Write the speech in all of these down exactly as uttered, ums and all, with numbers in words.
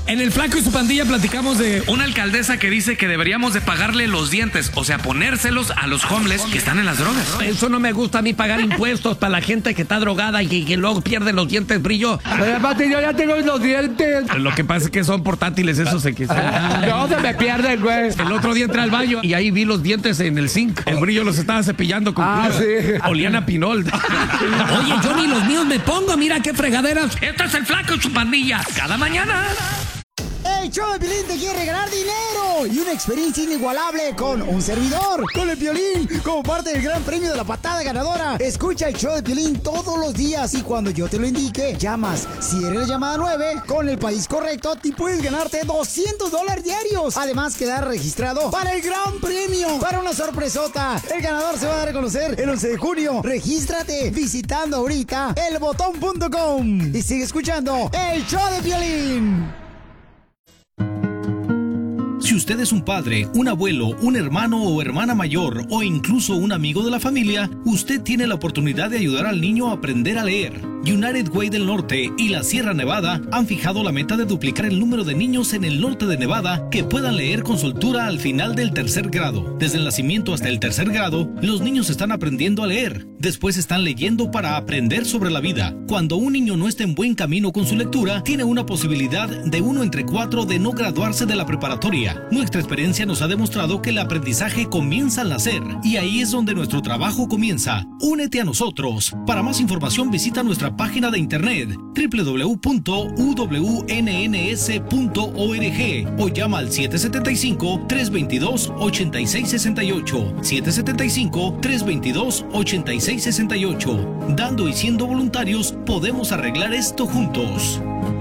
En el Flaco y su pandilla platicamos de una alcaldesa que dice que deberíamos de pagarle los dientes, o sea, ponérselos a los homeless que están en las drogas. Eso no me gusta a mí, pagar impuestos para la gente que está drogada y que, que luego pierde los dientes, brillo. Pero yo ya tengo los dientes. Lo que pasa es que son portátiles, esos se quizá. No se me pierden, güey. El otro día entré al baño y ahí vi los dientes en el zinc. El brillo los estaba cepillando con Ah, cloro. sí. Olían a pinol. Oye, yo ni los míos me pongo, mira qué fregaderas. Esto es el Flaco y su pandilla, cada mañana. El show de Piolín te quiere regalar dinero y una experiencia inigualable con un servidor, con el Piolín, como parte del gran premio de la patada ganadora. Escucha el show de Piolín todos los días y cuando yo te lo indique, llamas. Si eres la llamada nueve, con el país correcto, te puedes ganarte doscientos dólares diarios. Además, quedar registrado para el gran premio, para una sorpresota. El ganador se va a dar a conocer el once de junio. Regístrate visitando ahorita el botón punto com y sigue escuchando el show de Piolín. Si usted es un padre, un abuelo, un hermano o hermana mayor o incluso un amigo de la familia, usted tiene la oportunidad de ayudar al niño a aprender a leer. United Way del Norte y la Sierra Nevada han fijado la meta de duplicar el número de niños en el norte de Nevada que puedan leer con soltura al final del tercer grado. Desde el nacimiento hasta el tercer grado, los niños están aprendiendo a leer. Después están leyendo para aprender sobre la vida. Cuando un niño no está en buen camino con su lectura, tiene una posibilidad de uno entre cuatro de no graduarse de la preparatoria. Nuestra experiencia nos ha demostrado que el aprendizaje comienza al nacer y ahí es donde nuestro trabajo comienza. Únete a nosotros. Para más información visita nuestra página de internet doble u doble u doble u punto u w n n s punto org o llama al siete siete cinco, tres dos dos, ocho seis seis ocho, siete siete cinco, tres dos dos, ocho seis seis ocho. Dando y siendo voluntarios podemos arreglar esto juntos.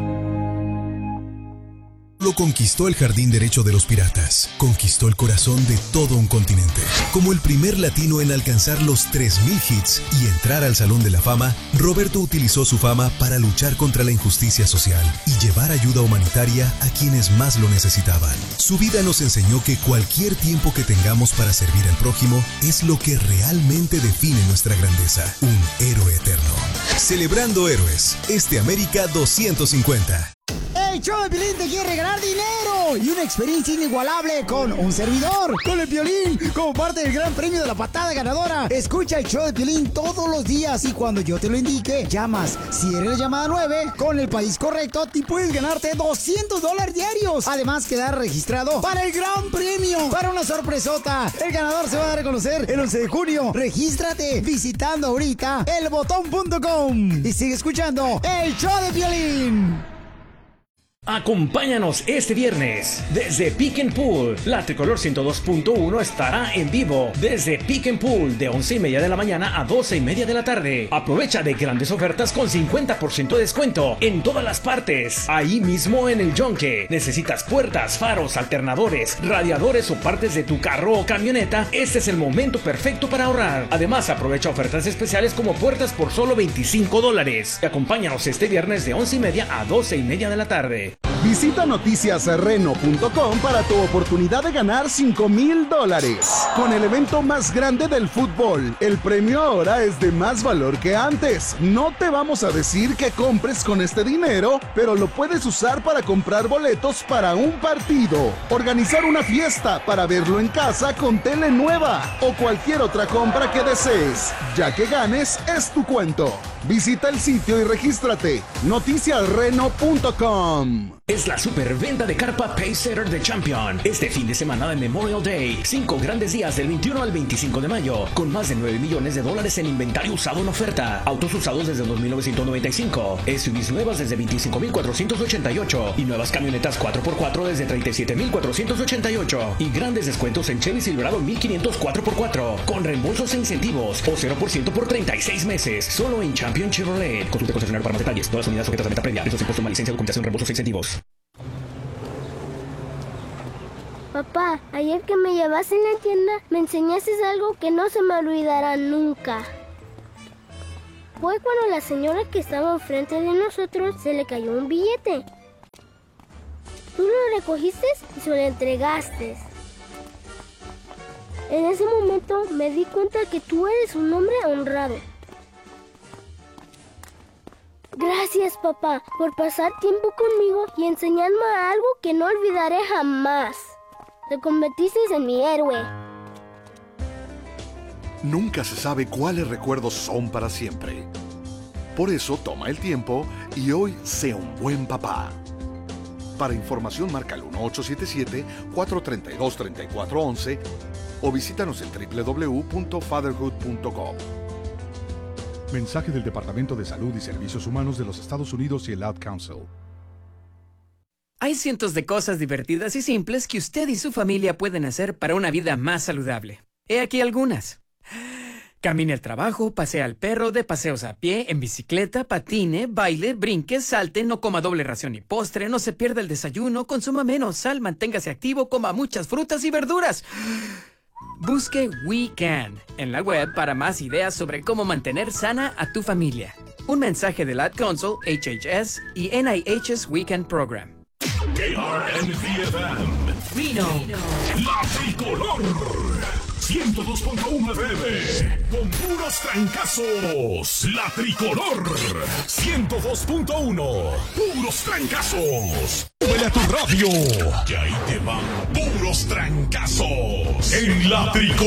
Lo conquistó el jardín derecho de los piratas. Conquistó el corazón de todo un continente. Como el primer latino en alcanzar los tres mil hits y entrar al Salón de la Fama, Roberto utilizó su fama para luchar contra la injusticia social y llevar ayuda humanitaria a quienes más lo necesitaban. Su vida nos enseñó que cualquier tiempo que tengamos para servir al prójimo es lo que realmente define nuestra grandeza. Un héroe eterno. Celebrando héroes. Este América doscientos cincuenta. El show de Piolín te quiere regalar dinero y una experiencia inigualable con un servidor, con el Piolín, como parte del gran premio de la patada ganadora. Escucha el show de Piolín todos los días y cuando yo te lo indique, llamas. Si eres la llamada nueve, con el país correcto, te puedes ganarte doscientos dólares diarios. Además, quedar registrado para el gran premio, para una sorpresota. El ganador se va a dar a conocer el once de junio. Regístrate visitando ahorita el botón punto com y sigue escuchando el show de Piolín. Acompáñanos este viernes desde Pick and Pool. La Tricolor ciento dos punto uno estará en vivo desde Pick and Pool de once y media de la mañana a doce y media de la tarde. Aprovecha de grandes ofertas con cincuenta por ciento de descuento en todas las partes. Ahí mismo en el Yonke. ¿Necesitas puertas, faros, alternadores, radiadores o partes de tu carro o camioneta? Este es el momento perfecto para ahorrar. Además, aprovecha ofertas especiales como puertas por solo veinticinco dólares. Acompáñanos este viernes de once y media a doce y media de la tarde. Visita noticias reno punto com para tu oportunidad de ganar cinco mil dólares. Con el evento más grande del fútbol, el premio ahora es de más valor que antes. No te vamos a decir que compres con este dinero, pero lo puedes usar para comprar boletos para un partido, organizar una fiesta para verlo en casa con tele nueva o cualquier otra compra que desees. Ya que ganes, es tu cuento. Visita el sitio y regístrate. noticias reno punto com. Es la superventa de carpa Pacesetter de Champion. Este fin de semana de Memorial Day. Cinco grandes días del veintiuno al veinticinco de mayo. Con más de nueve millones de dólares en inventario usado en oferta. Autos usados desde dos mil novecientos noventa y cinco. S U Vs nuevas desde veinticinco mil cuatrocientos ochenta y ocho. Y nuevas camionetas cuatro por cuatro desde treinta y siete mil cuatrocientos ochenta y ocho. Y grandes descuentos en Chevy Silverado mil quinientos cuatro por cuatro. Con reembolsos e incentivos. O cero por ciento por treinta y seis meses. Solo en Champion Chevrolet. Consulte concesionario para más detalles. Todas las unidades sujetas a venta previa. Esos impuestos, más licencia, documentación, reembolsos e incentivos. Papá, ayer que me llevaste en la tienda, me enseñaste algo que no se me olvidará nunca. Fue cuando la señora que estaba enfrente de nosotros se le cayó un billete. Tú lo recogiste y se lo entregaste. En ese momento me di cuenta que tú eres un hombre honrado. Gracias, papá, por pasar tiempo conmigo y enseñarme algo que no olvidaré jamás. Te convertiste en mi héroe. Nunca se sabe cuáles recuerdos son para siempre. Por eso toma el tiempo y hoy sé un buen papá. Para información marca el uno ocho siete siete, cuatro tres dos, tres cuatro uno uno o visítanos en doble u doble u doble u punto fatherhood punto com. Mensaje del Departamento de Salud y Servicios Humanos de los Estados Unidos y el Ad Council. Hay cientos de cosas divertidas y simples que usted y su familia pueden hacer para una vida más saludable. He aquí algunas. Camine al trabajo, pasea al perro, dé paseos a pie, en bicicleta, patine, baile, brinque, salte, no coma doble ración ni postre, no se pierda el desayuno, consuma menos sal, manténgase activo, coma muchas frutas y verduras. Busque We Can en la web para más ideas sobre cómo mantener sana a tu familia. Un mensaje del Ad Council, H H S y N I H's We Can Program. K R N C F M. Vino. La Tricolor. ciento dos punto uno F M. Con puros trancazos. La Tricolor. ciento dos punto uno. Puros trancazos. Súbele a tu radio. Que ahí te van puros trancazos. En La Tricolor.